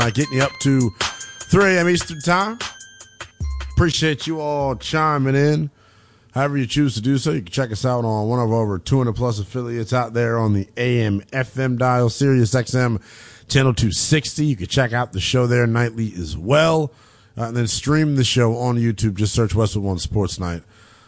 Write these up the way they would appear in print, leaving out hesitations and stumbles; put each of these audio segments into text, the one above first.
Getting you up to 3 a.m. Eastern Time. Appreciate you all chiming in. However you choose to do so, you can check us out on one of over 200 plus affiliates out there on the AM FM dial, Sirius XM channel 260. You can check out the show there nightly as well. And then stream the show on YouTube. Just search Westwood One Sports Night.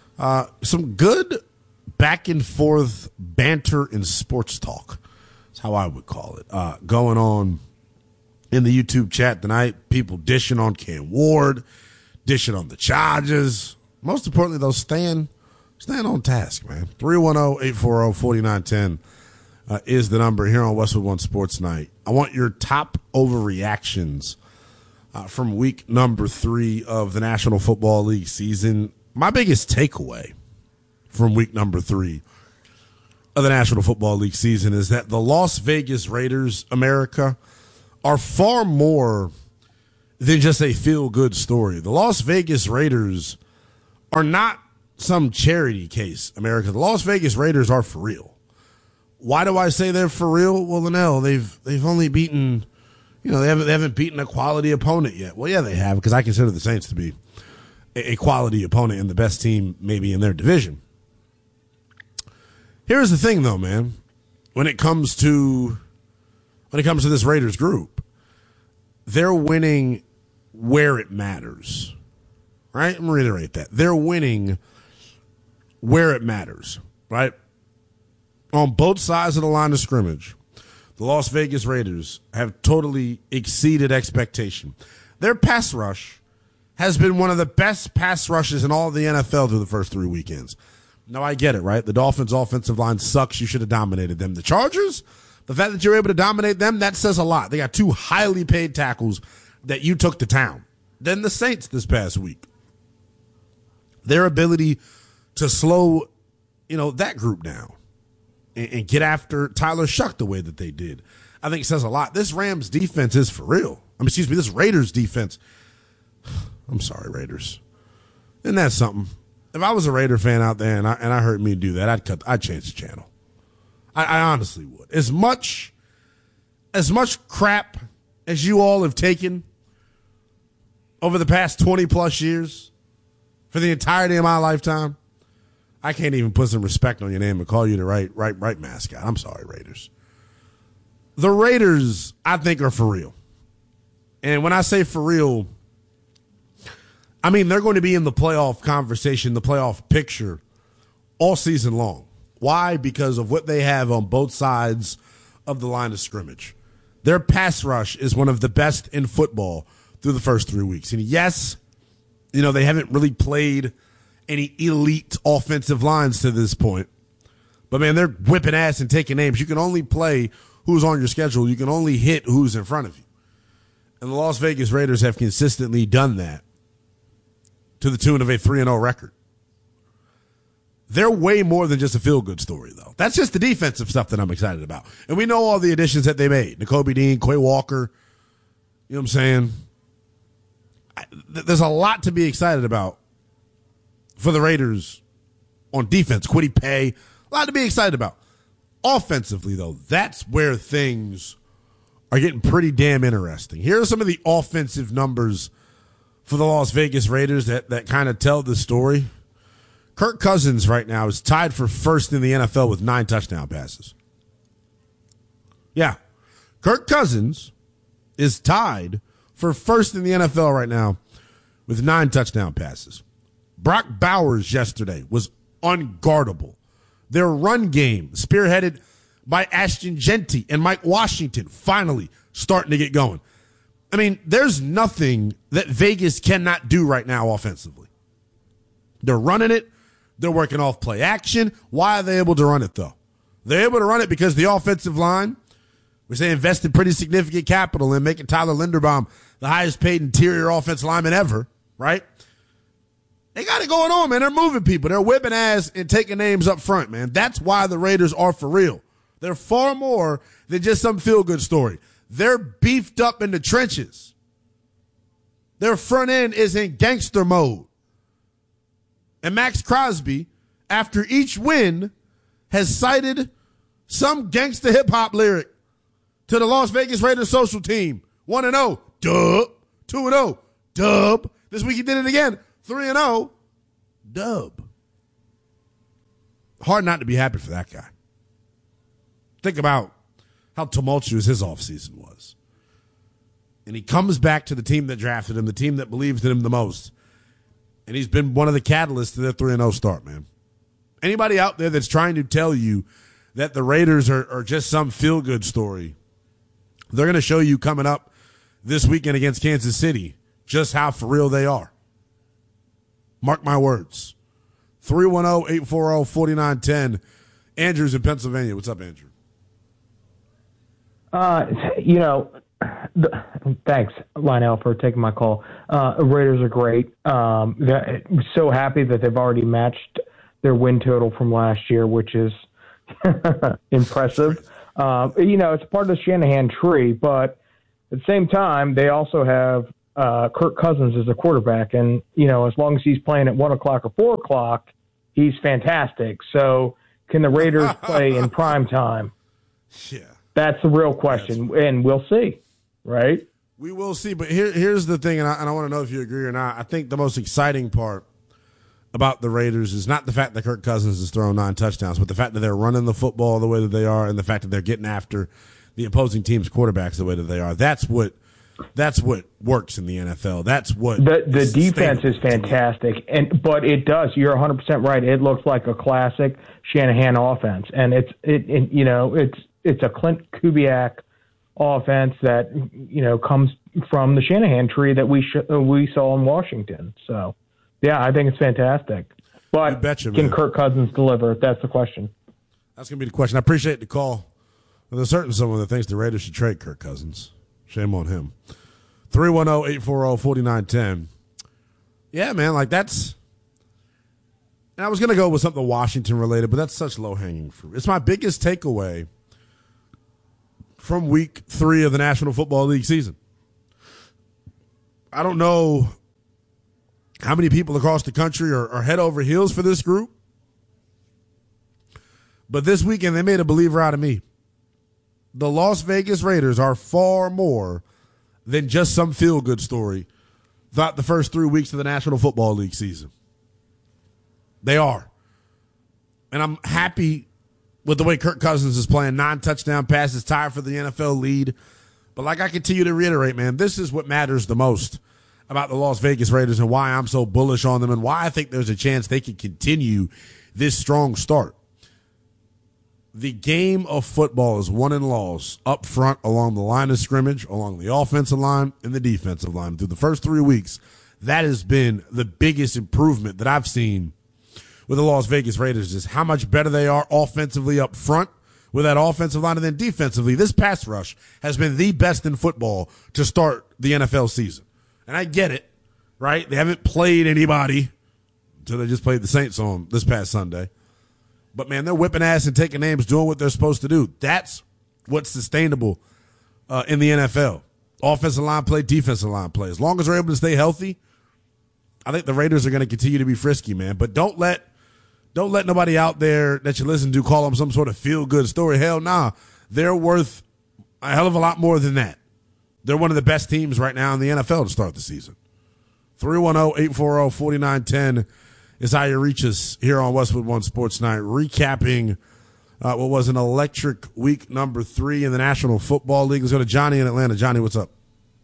Some good back and forth banter and sports talk. That's how I would call it. Going on in the YouTube chat tonight. People dishing on Cam Ward, dishing on the Chargers. Most importantly, though, staying on task, man. 310-840-4910 is the number here on Westwood One Sports Night. I want your top overreactions from week number 3 of the National Football League season. My biggest takeaway from week number 3 of the National Football League season is that the Las Vegas Raiders, America, are far more than just a feel-good story. The Las Vegas Raiders are not some charity case, America. The Las Vegas Raiders are for real. Why do I say they're for real? Well, Linnell, they've only beaten, they haven't beaten a quality opponent yet. Well, yeah, they have, because I consider the Saints to be a quality opponent and the best team maybe in their division. Here's the thing, though, man. When it comes to this Raiders group, they're winning where it matters. Right? I'm going to reiterate that. They're winning where it matters. Right? On both sides of the line of scrimmage, the Las Vegas Raiders have totally exceeded expectation. Their pass rush has been one of the best pass rushes in all of the NFL through the first 3 weekends. Now, I get it, right? The Dolphins' offensive line sucks. You should have dominated them. The Chargers, the fact that you're able to dominate them, that says a lot. They got 2 highly paid tackles that you took to town. Then the Saints this past week. Their ability to slow, that group down and get after Tyler Shuck the way that they did, I think says a lot. This Rams defense is for real. This Raiders defense. I'm sorry, Raiders. Isn't that something? If I was a Raider fan out there and I heard me do that, I'd change the channel. I honestly would. As much crap as you all have taken over the past 20 plus years for the entirety of my lifetime, I can't even put some respect on your name and call you the right mascot. I'm sorry, Raiders. The Raiders, I think, are for real. And when I say for real, they're going to be in the playoff conversation, the playoff picture all season long. Why? Because of what they have on both sides of the line of scrimmage. Their pass rush is one of the best in football through the first 3 weeks. And yes, they haven't really played any elite offensive lines to this point. But, man, they're whipping ass and taking names. You can only play who's on your schedule. You can only hit who's in front of you. And the Las Vegas Raiders have consistently done that to the tune of a 3-0 record. They're way more than just a feel-good story, though. That's just the defensive stuff that I'm excited about. And we know all the additions that they made. Nakobe Dean, Quay Walker. You know what I'm saying? There's a lot to be excited about for the Raiders on defense. Kwity Paye, a lot to be excited about. Offensively, though, that's where things are getting pretty damn interesting. Here are some of the offensive numbers for the Las Vegas Raiders that kind of tell the story. Kirk Cousins right now is tied for first in the NFL with 9 touchdown passes. Yeah. Kirk Cousins is tied for first in the NFL right now with 9 touchdown passes. Brock Bowers yesterday was unguardable. Their run game, spearheaded by Ashton Jeanty and Mike Washington, finally starting to get going. There's nothing that Vegas cannot do right now offensively. They're running it. They're working off play action. Why are they able to run it, though? They're able to run it because the offensive line, which they invested pretty significant capital in, making Tyler Linderbaum the highest paid interior offensive lineman ever, right? They got it going on, man. They're moving people. They're whipping ass and taking names up front, man. That's why the Raiders are for real. They're far more than just some feel-good story. They're beefed up in the trenches. Their front end is in gangster mode. And Max Crosby, after each win, has cited some gangster hip-hop lyric to the Las Vegas Raiders social team 1-0, dub. 2-0, dub. This week he did it again. 3-0, dub. Hard not to be happy for that guy. Think about how tumultuous his offseason was. And he comes back to the team that drafted him, the team that believes in him the most. And he's been one of the catalysts to their 3-0 start, man. Anybody out there that's trying to tell you that the Raiders are just some feel-good story, they're going to show you coming up this weekend against Kansas City just how for real they are. Mark my words. 310-840-4910. Andrew's in Pennsylvania. What's up, Andrew? Thanks, Lionel, for taking my call. Raiders are great. So happy that they've already matched their win total from last year, which is impressive. It's part of the Shanahan tree, but at the same time, they also have Kirk Cousins as a quarterback. And, as long as he's playing at 1 o'clock or 4 o'clock, he's fantastic. So can the Raiders play in prime time? Yeah. That's the real question, and we'll see, right? We will see, but here's the thing, and I want to know if you agree or not. I think the most exciting part about the Raiders is not the fact that Kirk Cousins is throwing 9 touchdowns, but the fact that they're running the football the way that they are and the fact that they're getting after the opposing team's quarterbacks the way that they are. That's what works in the NFL. That's what the defense is fantastic, but it does. You're 100% right. It looks like a classic Shanahan offense, and it's a Clint Kubiak offense that comes from the Shanahan tree that we saw in Washington. So, yeah, I think it's fantastic. But can Kirk Cousins deliver? That's the question. That's going to be the question. I appreciate the call. Well, there's certainly someone that thinks the Raiders should trade Kirk Cousins. Shame on him. 310-840-4910. Yeah, man, that's – and I was going to go with something Washington related, but that's such low-hanging fruit. It's my biggest takeaway from week 3 of the National Football League season. I don't know how many people across the country are head over heels for this group, but this weekend they made a believer out of me. The Las Vegas Raiders are far more than just some feel-good story throughout the first 3 weeks of the National Football League season. They are. And I'm happy with the way Kirk Cousins is playing. 9 touchdown passes, tied for the NFL lead. But like I continue to reiterate, man, this is what matters the most about the Las Vegas Raiders and why I'm so bullish on them and why I think there's a chance they can continue this strong start. The game of football is won and lost up front along the line of scrimmage, along the offensive line and the defensive line. Through the first 3 weeks, that has been the biggest improvement that I've seen with the Las Vegas Raiders, is how much better they are offensively up front with that offensive line. And then defensively, this pass rush has been the best in football to start the NFL season. And I get it, right? They haven't played anybody until they just played the Saints on this past Sunday. But, man, they're whipping ass and taking names, doing what they're supposed to do. That's what's sustainable in the NFL. Offensive line play, defensive line play. As long as they're able to stay healthy, I think the Raiders are going to continue to be frisky, man. But don't let nobody out there that you listen to call them some sort of feel-good story. Hell nah. They're worth a hell of a lot more than that. They're one of the best teams right now in the NFL to start the season. 310-840-4910 is how you reach us here on Westwood One Sports Night, recapping what was an electric week number 3 in the National Football League. Let's go to Johnny in Atlanta. Johnny, what's up?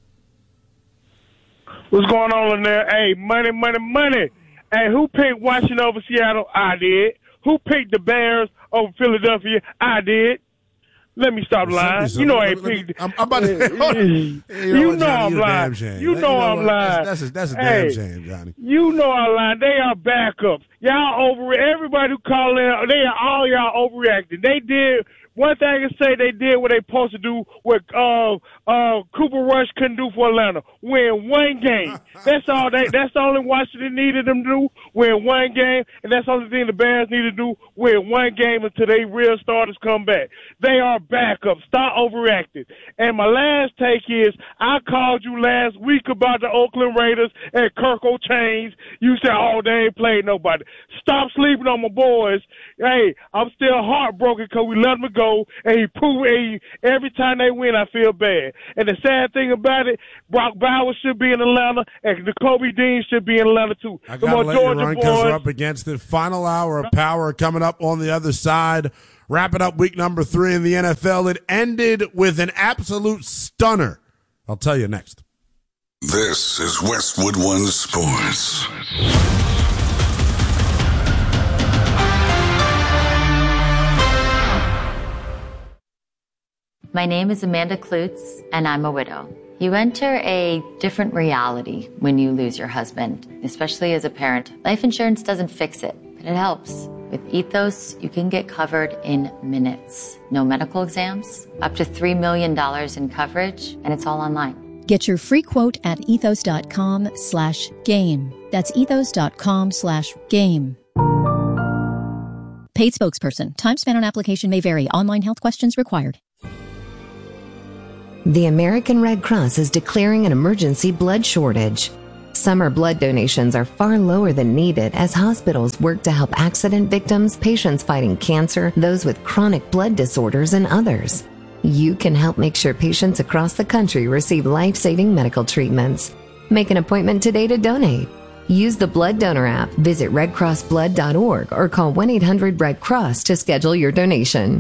What's going on in there? Hey, money. Hey, who picked Washington over Seattle? I did. Who picked the Bears over Philadelphia? I did. Let me stop lying. You know I ain't picked. I'm about to. You know I'm lying. You know I'm lying. That's a damn shame, Johnny. You know I'm lying. They are backups. Y'all everybody who call in, all y'all overreacting. They did. One thing I can say they did what they supposed to do, what Cooper Rush couldn't do for Atlanta. Win one game. That's all. That's the only Washington needed them to do. Win one game, and that's the only thing the Bears need to do. Win one game until they real starters come back. They are backup. Stop overacting. And my last take is, I called you last week about the Oakland Raiders and Kirk O'Chains. You said, oh, they ain't played nobody. Stop sleeping on my boys. Hey, I'm still heartbroken because we let him go, and he proved every time they win, I feel bad. And the sad thing about it, Brock Bowers should be in Atlanta, and Jacoby Dean should be in Atlanta too. I got to let you run because we're up against the final hour of Power coming up on the other side. Wrapping up week number 3 in the NFL. It ended with an absolute stunner. I'll tell you next. This is Westwood One Sports. My name is Amanda Klutz, and I'm a widow. You enter a different reality when you lose your husband, especially as a parent. Life insurance doesn't fix it, but it helps. With Ethos, you can get covered in minutes. No medical exams, up to $3 million in coverage, and it's all online. Get your free quote at ethos.com/game. That's ethos.com/game. Paid spokesperson. Time spent on application may vary. Online health questions required. The American Red Cross is declaring an emergency blood shortage. Summer blood donations are far lower than needed as hospitals work to help accident victims, patients fighting cancer, those with chronic blood disorders, and others. You can help make sure patients across the country receive life-saving medical treatments. Make an appointment today to donate. Use the Blood Donor app, visit redcrossblood.org, or call 1-800-RED-CROSS to schedule your donation.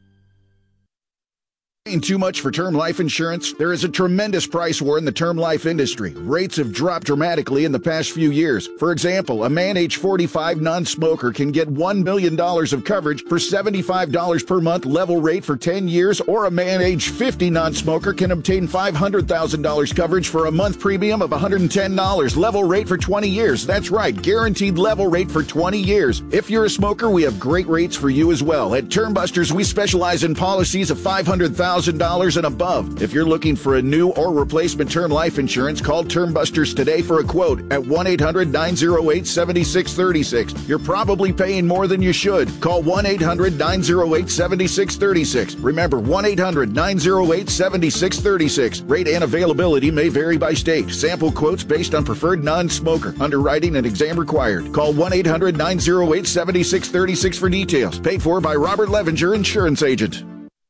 Paying too much for term life insurance? There is a tremendous price war in the term life industry. Rates have dropped dramatically in the past few years. For example, a man age 45 non-smoker can get $1 million of coverage for $75 per month level rate for 10 years, or a man age 50 non-smoker can obtain $500,000 coverage for a month premium of $110 level rate for 20 years. That's right, guaranteed level rate for 20 years. If you're a smoker, we have great rates for you as well. At Term Busters, we specialize in policies of $500,000 and above. If you're looking for a new or replacement term life insurance, call Term Busters today for a quote at 1-800-908-7636. You're probably paying more than you should. Call 1-800-908-7636. Remember, 1-800-908-7636. Rate and availability may vary by state. Sample quotes based on preferred non-smoker. Underwriting and exam required. Call 1-800-908-7636 for details. Paid for by Robert Levenger, Insurance Agent.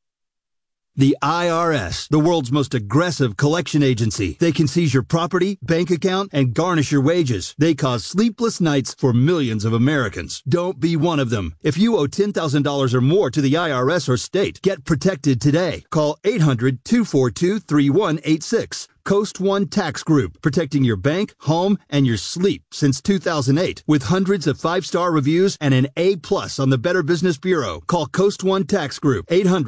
The IRS, the world's most aggressive collection agency. They can seize your property, bank account, and garnish your wages. They cause sleepless nights for millions of Americans. Don't be one of them. If you owe $10,000 or more to the IRS or state, get protected today. Call 800-242-3186. Coast One Tax Group, protecting your bank, home, and your sleep since 2008. With hundreds of 5-star reviews and an A+ on the Better Business Bureau. Call Coast One Tax Group,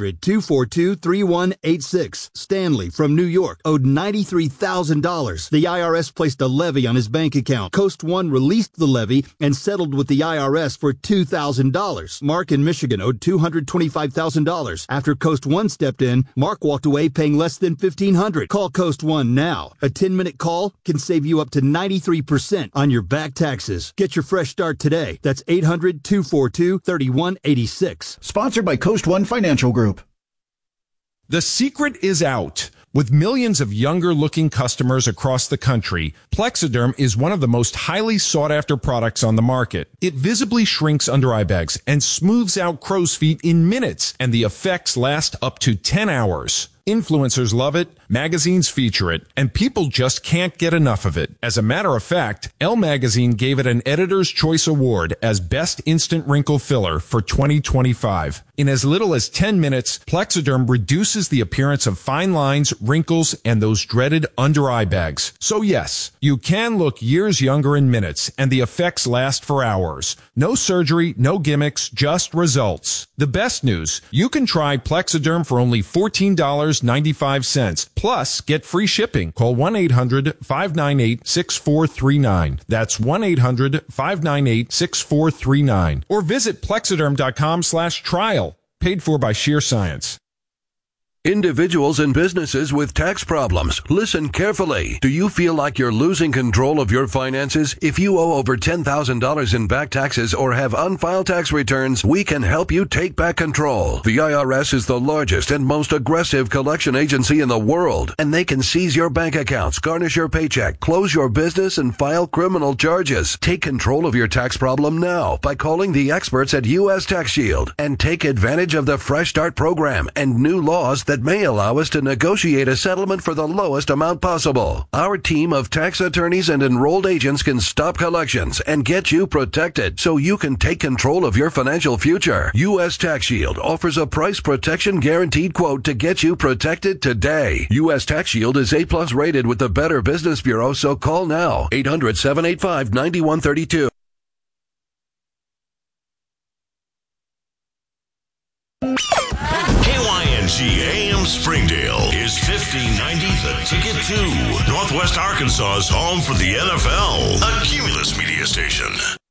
800-242-3186. Stanley from New York owed $93,000. The IRS placed a levy on his bank account. Coast One released the levy and settled with the IRS for $2,000. Mark in Michigan owed $225,000. After Coast One stepped in, Mark walked away paying less than $1,500. Call Coast One now. A 10-minute call can save you up to 93% on your back taxes. Get your fresh start today. That's 800-242-3186. Sponsored by Coast One Financial Group. The secret is out. With millions of younger-looking customers across the country, Plexiderm is one of the most highly sought-after products on the market. It visibly shrinks under-eye bags and smooths out crow's feet in minutes, and the effects last up to 10 hours. Influencers love it, magazines feature it, and people just can't get enough of it. As a matter of fact, Elle Magazine gave it an Editor's Choice Award as Best Instant Wrinkle Filler for 2025. In as little as 10 minutes, Plexiderm reduces the appearance of fine lines, wrinkles, and those dreaded under-eye bags. So yes, you can look years younger in minutes, and the effects last for hours. No surgery, no gimmicks, just results. The best news, you can try Plexiderm for only $14.95. Plus, get free shipping. Call 1-800-598-6439. That's 1-800-598-6439. Or visit Plexiderm.com/trial. Paid for by Sheer Science. Individuals and businesses with tax problems, listen carefully. Do you feel like you're losing control of your finances? If you owe over $10,000 in back taxes or have unfiled tax returns, we can help you take back control. The IRS is the largest and most aggressive collection agency in the world, and they can seize your bank accounts, garnish your paycheck, close your business, and file criminal charges. Take control of your tax problem now by calling the experts at U.S. Tax Shield and take advantage of the Fresh Start program and new laws that may allow us to negotiate a settlement for the lowest amount possible. Our team of tax attorneys and enrolled agents can stop collections and get you protected so you can take control of your financial future. U.S. Tax Shield offers a price protection guaranteed quote to get you protected today. U.S. Tax Shield is A+ rated with the Better Business Bureau, so call now. 800-785-9132. AM Springdale is 1590 The Ticket 2, Northwest Arkansas's home for the NFL, a Cumulus media station.